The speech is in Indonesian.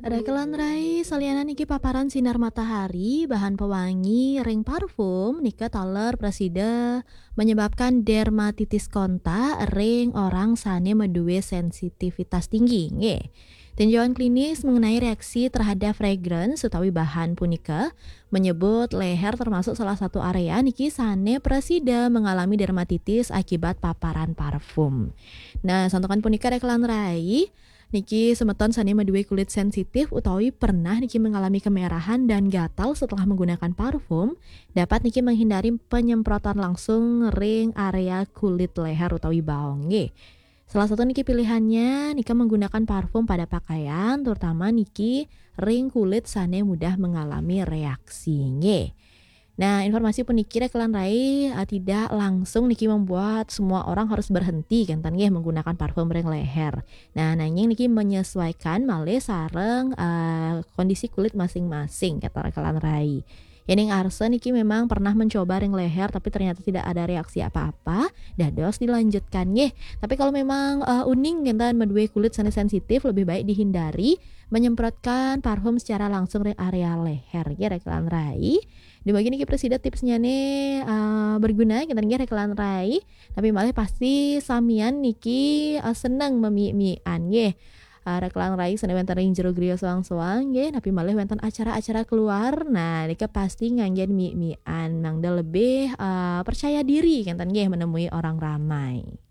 Rekelan rai saliana niki paparan sinar matahari, bahan pewangi, ring parfum, nika taler presida menyebabkan dermatitis kontak, ring orang sane meduwe sensitivitas tinggi. Nggih. Tinjauan klinis mengenai reaksi terhadap fragrance utawi bahan punika menyebut leher termasuk salah satu area niki sane presida mengalami dermatitis akibat paparan parfum. Nah, santukan punika rekelan rai niki semeton sane maduwe kulit sensitif utawi pernah niki mengalami kemerahan dan gatal setelah menggunakan parfum, dapat niki menghindari penyemprotan langsung ring area kulit leher utawi baong nggih. Salah satu niki pilihannya nika menggunakan parfum pada pakaian, terutama niki ring kulit sane mudah mengalami reaksi nggih. Nah, informasi puniki rekelan rai tidak langsung niki membuat semua orang harus berhenti kan nggih menggunakan parfum ring leher. Nah, nanging niki menyesuaikan malih sareng kondisi kulit masing-masing kata rekelan rai. Yening Arsen niki memang pernah mencoba ring leher tapi ternyata tidak ada reaksi apa-apa, dados dilanjutkan nggih. Tapi kalau memang uning ngenten maduwe kulit sane sensitif lebih baik dihindari menyemprotkan parfum secara langsung ring area leher nggih rekelan rai. Di bagian iki presida tipsnya nih berguna kita nggih rekelan rai, tapi malah pasti samian niki seneng memi-mian nggih. Rekelan rai sane wonten ing jero griya soang-soang nggih, tapi malah wonten acara-acara keluar. Nah, nika pasti nganggen mi-mian mangda lebih percaya diri ngenten nggih menemui orang ramai.